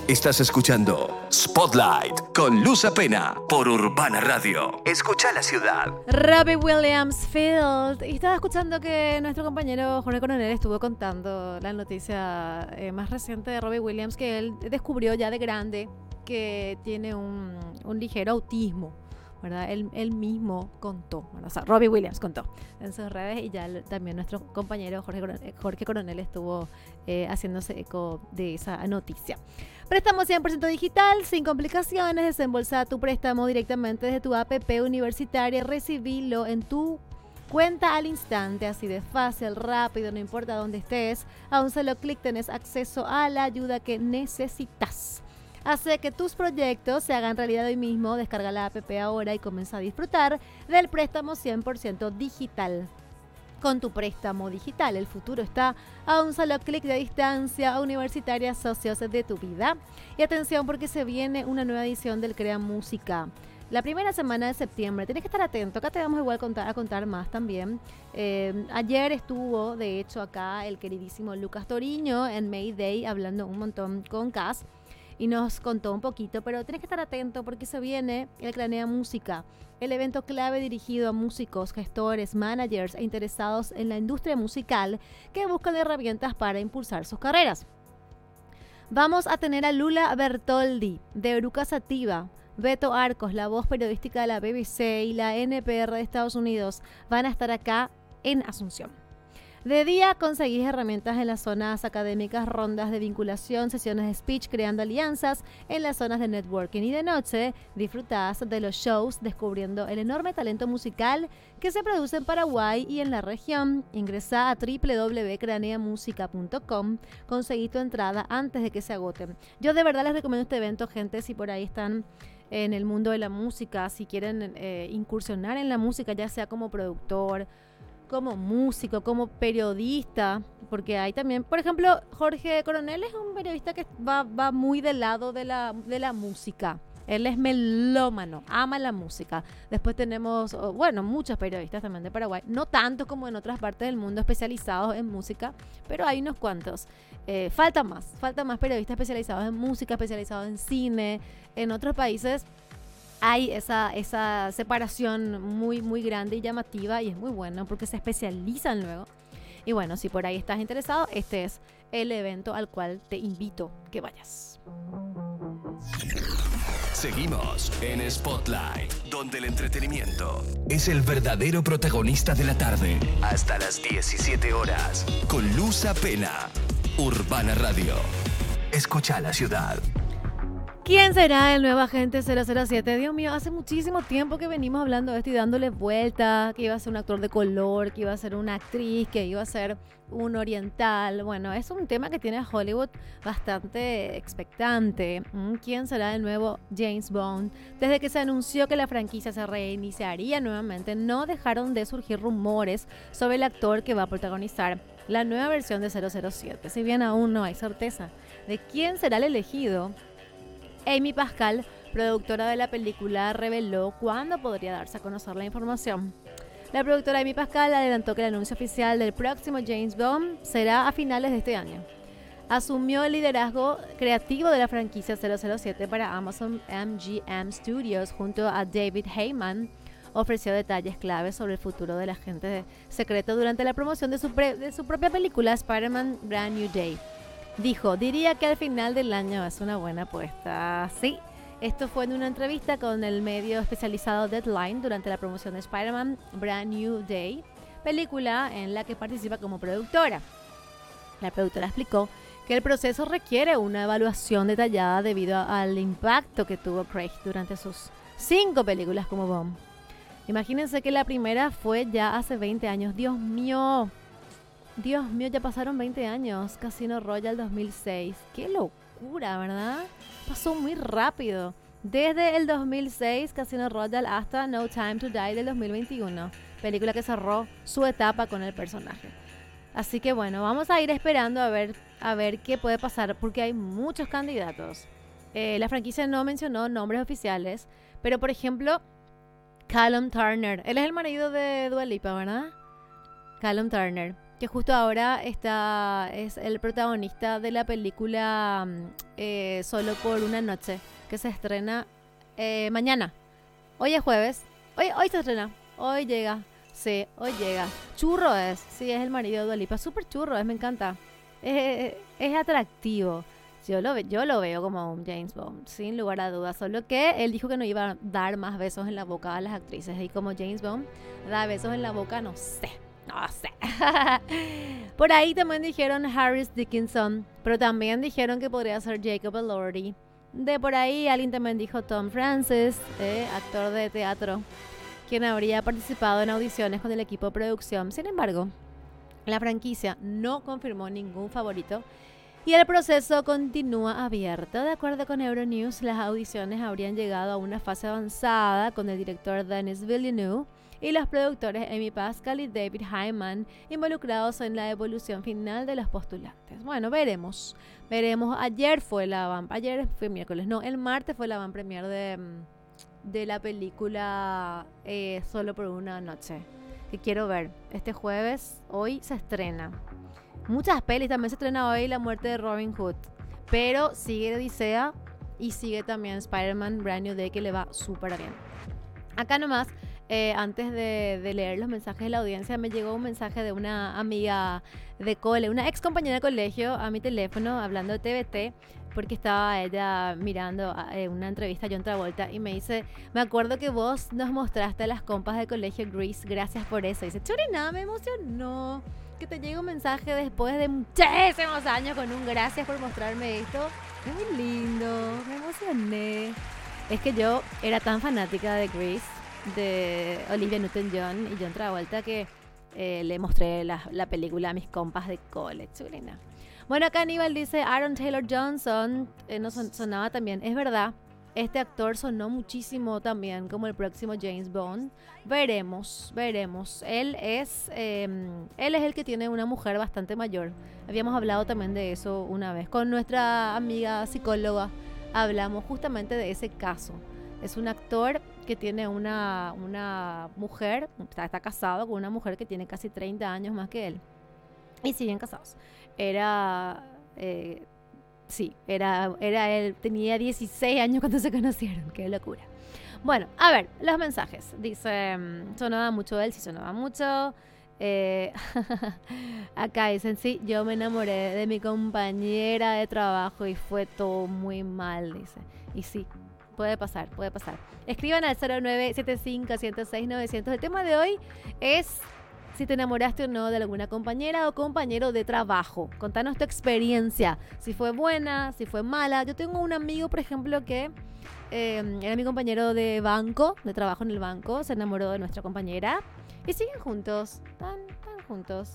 Estás escuchando Spotlight con Luz Apena por Urbana Radio. Escucha la ciudad. Robbie Williams Field. Y estaba escuchando que nuestro compañero Jorge Coronel estuvo contando la noticia más reciente de Robbie Williams, que él descubrió ya de grande que tiene un ligero autismo, ¿verdad? Él mismo contó, bueno, o sea, Robbie Williams contó en sus redes, y ya también nuestro compañero Jorge Coronel estuvo haciéndose eco de esa noticia. Préstamo 100% digital, sin complicaciones. Desembolsa tu préstamo directamente desde tu app universitaria. Recibilo en tu cuenta al instante, así de fácil, rápido, no importa dónde estés. A un solo clic tenés acceso a la ayuda que necesitas. Hace que tus proyectos se hagan realidad hoy mismo. Descarga la app ahora y comienza a disfrutar del préstamo 100% digital. Con tu préstamo digital, el futuro está a un solo clic de distancia. Universitaria, socios de tu vida. Y atención, porque se viene una nueva edición del Crea Música. La primera semana de septiembre. Tienes que estar atento. Acá te vamos igual a contar más también. Ayer estuvo, de hecho, acá el queridísimo Lucas Toriño en Mayday hablando un montón con Cas. Y nos contó un poquito, pero tienes que estar atento porque se viene el Crea Música, el evento clave dirigido a músicos, gestores, managers e interesados en la industria musical que buscan herramientas para impulsar sus carreras. Vamos a tener a Lula Bertoldi, de Eruca Sativa, Beto Arcos, la voz periodística de la BBC y la NPR de Estados Unidos, van a estar acá en Asunción. De día conseguís herramientas en las zonas académicas, rondas de vinculación, sesiones de speech, creando alianzas en las zonas de networking. Y de noche disfrutás de los shows, descubriendo el enorme talento musical que se produce en Paraguay y en la región. Ingresá a www.craneamusica.com, conseguí tu entrada antes de que se agoten. Yo de verdad les recomiendo este evento, gente, si por ahí están en el mundo de la música, si quieren incursionar en la música, ya sea como productor, como músico, como periodista, porque hay también, por ejemplo, Jorge Coronel es un periodista que va muy del lado de la música. Él es melómano, ama la música. Después tenemos, bueno, muchos periodistas también de Paraguay, no tantos como en otras partes del mundo especializados en música, pero hay unos cuantos. Falta más periodistas especializados en música, especializados en cine. En otros países hay esa separación muy, muy grande y llamativa, y es muy bueno porque se especializan luego. Y bueno, si por ahí estás interesado, este es el evento al cual te invito que vayas. Seguimos en Spotlight, donde el entretenimiento es el verdadero protagonista de la tarde. Hasta las 17 horas, con Luz Apena, Urbana Radio. Escucha la ciudad. ¿Quién será el nuevo agente 007? Dios mío, hace muchísimo tiempo que venimos hablando de esto y dándole vuelta, que iba a ser un actor de color, que iba a ser una actriz, que iba a ser un oriental. Bueno, es un tema que tiene a Hollywood bastante expectante. ¿Quién será el nuevo James Bond? Desde que se anunció que la franquicia se reiniciaría nuevamente, no dejaron de surgir rumores sobre el actor que va a protagonizar la nueva versión de 007. Si bien aún no hay certeza de quién será el elegido, Amy Pascal, productora de la película, reveló cuándo podría darse a conocer la información. La productora Amy Pascal adelantó que el anuncio oficial del próximo James Bond será a finales de este año. Asumió el liderazgo creativo de la franquicia 007 para Amazon MGM Studios junto a David Heyman. Ofreció detalles claves sobre el futuro del agente secreto durante la promoción de su propia película Spider-Man Brand New Day. Dijo, diría que al final del año es una buena apuesta. Sí, esto fue en una entrevista con el medio especializado Deadline durante la promoción de Spider-Man Brand New Day, película en la que participa como productora. La productora explicó que el proceso requiere una evaluación detallada debido al impacto que tuvo Craig durante sus 5 películas como Bond. Imagínense que la primera fue ya hace 20 años. Dios mío, ya pasaron 20 años. Casino Royale 2006. ¡Qué locura!, ¿verdad? Pasó muy rápido. Desde el 2006, Casino Royale, hasta No Time to Die del 2021. Película que cerró su etapa con el personaje. Así que bueno, vamos a ir esperando a ver qué puede pasar, porque hay muchos candidatos. La franquicia no mencionó nombres oficiales, pero por ejemplo, Callum Turner. Él es el marido de Dua Lipa, ¿verdad? Callum Turner. que justo ahora es el protagonista de la película Solo por una noche, que se estrena mañana. Hoy es jueves. Hoy se estrena. Hoy llega. Sí, hoy llega. Churro es. Sí, es el marido de Dua Lipa. Súper churro es, me encanta. Es atractivo. Yo lo veo como un James Bond, sin lugar a dudas. Solo que él dijo que no iba a dar más besos en la boca a las actrices. Y como James Bond da besos en la boca, no sé. Por ahí también dijeron Harris Dickinson, pero también dijeron que podría ser Jacob Elordi. De por ahí alguien también dijo Tom Francis, actor de teatro, quien habría participado en audiciones con el equipo de producción. Sin embargo, la franquicia no confirmó ningún favorito y el proceso continúa abierto. De acuerdo con Euronews, las audiciones habrían llegado a una fase avanzada con el director Denis Villeneuve y los productores Amy Pascal y David Hyman involucrados en la evolución final de los postulantes. Bueno, veremos. Ayer fue miércoles, no, el martes fue la van premier de la película Solo por una noche, que quiero ver. Este jueves, hoy se estrena. Muchas pelis, también se estrena hoy La muerte de Robin Hood, pero sigue Odisea y sigue también Spider-Man Brand New Day, que le va súper bien. Acá nomás, antes de leer los mensajes de la audiencia, me llegó un mensaje de una amiga de cole, una ex compañera de colegio, a mi teléfono, hablando de TVT, porque estaba ella mirando una entrevista a John Travolta y me dice, me acuerdo que vos nos mostraste a las compas de colegio Grease, gracias por eso. Y dice, Chorina, me emocionó que te llegue un mensaje después de muchísimos años con un gracias por mostrarme esto. Es muy lindo, me emocioné. Es que yo era tan fanática de Grease, de Olivia Newton-John y John Travolta, que le mostré la película a mis compas de college. Chulina. Bueno, acá Aníbal dice, Aaron Taylor Johnson no sonaba también. Es verdad, este actor sonó muchísimo también como el próximo James Bond. Veremos. Él es el que tiene una mujer bastante mayor. Habíamos hablado también de eso una vez. Con nuestra amiga psicóloga hablamos justamente de ese caso. Es un actor que tiene una mujer, está casado con una mujer que tiene casi 30 años más que él. Y siguen casados. Era él, tenía 16 años cuando se conocieron. Qué locura. Bueno, a ver, los mensajes. Dice, sonaba mucho él, sí sonaba mucho. Acá dicen, sí, yo me enamoré de mi compañera de trabajo y fue todo muy mal, dice. Y sí, puede pasar. Escriban al 0975-106-900. El tema de hoy es si te enamoraste o no de alguna compañera o compañero de trabajo. Contanos tu experiencia, si fue buena, si fue mala. Yo tengo un amigo, por ejemplo, que era mi compañero de banco, de trabajo en el banco, se enamoró de nuestra compañera y siguen juntos, están juntos.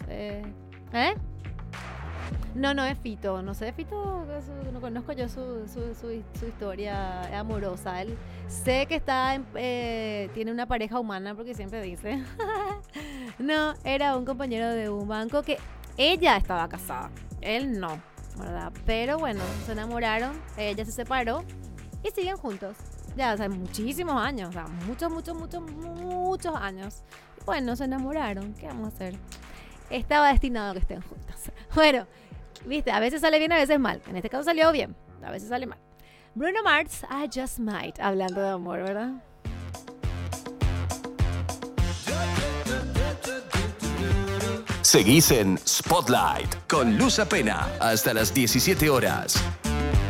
No es Fito, no sé, Fito, no conozco yo su historia amorosa. Él sé que tiene una pareja humana porque siempre dice. No, era un compañero de un banco que ella estaba casada, él no, ¿verdad? Pero bueno, se enamoraron, ella se separó y siguen juntos. Ya hace muchísimos años, o sea, muchos años. Bueno, se enamoraron, ¿qué vamos a hacer? Estaba destinado a que estén juntos. Bueno, viste, a veces sale bien, a veces mal. En este caso salió bien, a veces sale mal. Bruno Mars, I Just Might, hablando de amor, ¿verdad? Seguís en Spotlight con Luz Apena hasta las 17 horas.